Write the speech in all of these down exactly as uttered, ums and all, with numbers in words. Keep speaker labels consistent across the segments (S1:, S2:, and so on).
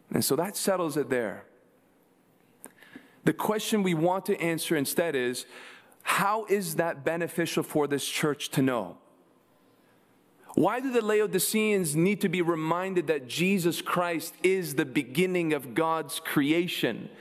S1: And so that settles it there. The question we want to answer instead is, how is that beneficial for this church to know? Why do the Laodiceans need to be reminded that Jesus Christ is the beginning of God's creation?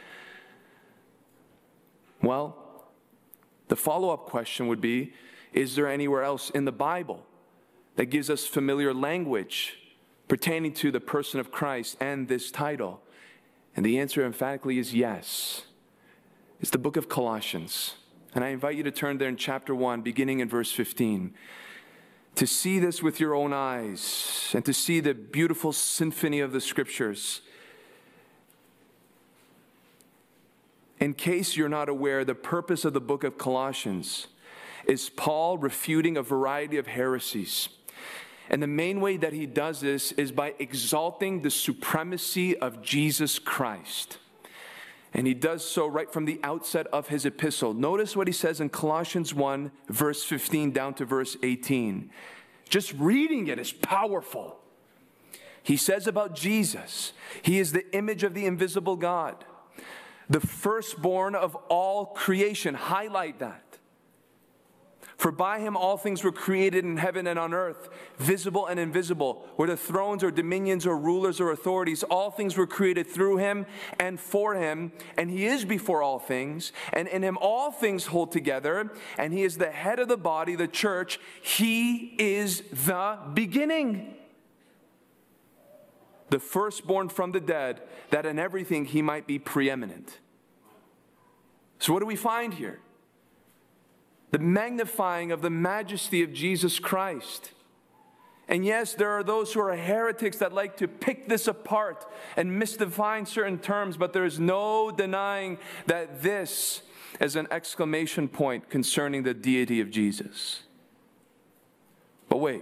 S1: Well, the follow-up question would be, is there anywhere else in the Bible that gives us familiar language pertaining to the person of Christ and this title? And the answer emphatically is yes. It's the book of Colossians. And I invite you to turn there in chapter one, beginning in verse fifteen. To see this with your own eyes and to see the beautiful symphony of the Scriptures. In case you're not aware, the purpose of the book of Colossians is Paul refuting a variety of heresies. And the main way that he does this is by exalting the supremacy of Jesus Christ. And he does so right from the outset of his epistle. Notice what he says in Colossians one, verse fifteen down to verse eighteen. Just reading it is powerful. He says about Jesus, he is the image of the invisible God, the firstborn of all creation. Highlight that. For by him all things were created in heaven and on earth, visible and invisible, whether thrones or dominions or rulers or authorities, all things were created through him and for him, and he is before all things, and in him all things hold together, and he is the head of the body, the church. He is the beginning, the firstborn from the dead, that in everything he might be preeminent. So what do we find here? The magnifying of the majesty of Jesus Christ. And yes, there are those who are heretics that like to pick this apart and misdefine certain terms, but there is no denying that this is an exclamation point concerning the deity of Jesus. But wait.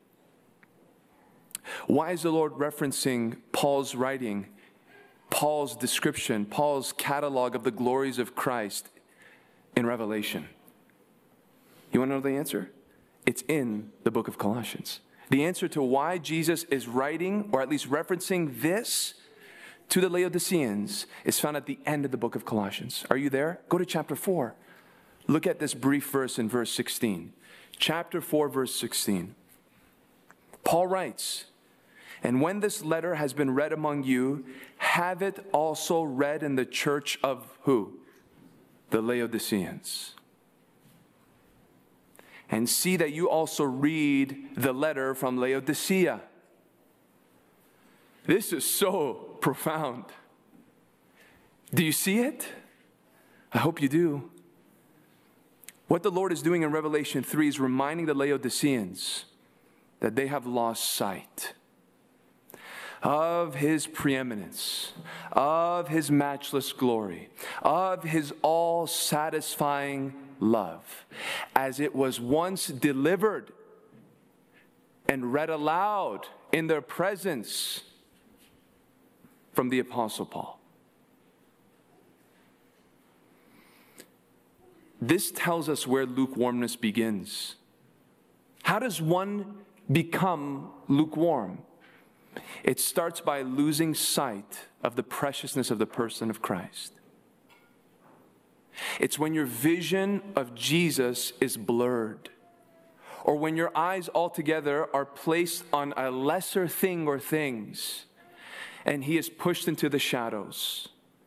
S1: Why is the Lord referencing Paul's writing, Paul's description, Paul's catalog of the glories of Christ in Revelation? You want to know the answer? It's in the book of Colossians. The answer to why Jesus is writing, or at least referencing this to the Laodiceans, is found at the end of the book of Colossians. Are you there? Go to chapter four. Look at this brief verse in verse sixteen. Chapter four, verse sixteen. Paul writes, "And when this letter has been read among you, have it also read in the church of" who? The Laodiceans. "And see that you also read the letter from Laodicea." This is so profound. Do you see it? I hope you do. What the Lord is doing in Revelation three is reminding the Laodiceans that they have lost sight of his preeminence, of his matchless glory, of his all-satisfying love, as it was once delivered and read aloud in their presence from the Apostle Paul. This tells us where lukewarmness begins. How does one become lukewarm? It starts by losing sight of the preciousness of the person of Christ. It's when your vision of Jesus is blurred, or when your eyes altogether are placed on a lesser thing or things, and he is pushed into the shadows.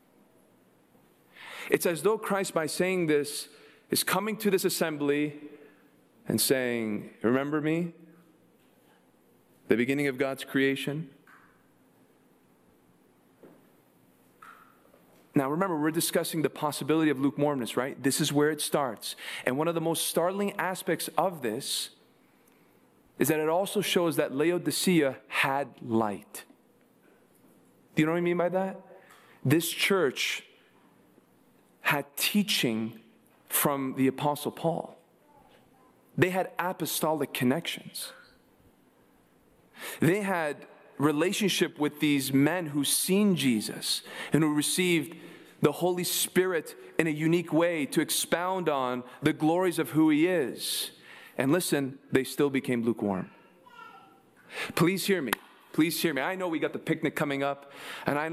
S1: It's as though Christ, by saying this, is coming to this assembly and saying, "Remember me? The beginning of God's creation?" Now remember, we're discussing the possibility of lukewarmness, right? This is where it starts. And one of the most startling aspects of this is that it also shows that Laodicea had light. Do you know what I mean by that? This church had teaching from the Apostle Paul. They had apostolic connections. They had relationship with these men who seen Jesus and who received the Holy Spirit in a unique way to expound on the glories of who he is. And listen, they still became lukewarm. Please hear me. Please hear me. I know we got the picnic coming up, and I